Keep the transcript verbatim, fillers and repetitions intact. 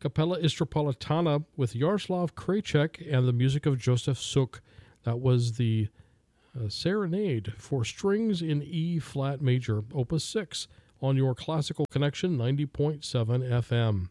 Capella Istropolitana with Yaroslav Krajcek and the music of Joseph Suk. That was the uh, Serenade for Strings in E flat major, Opus six, on your Classical Connection ninety point seven F M.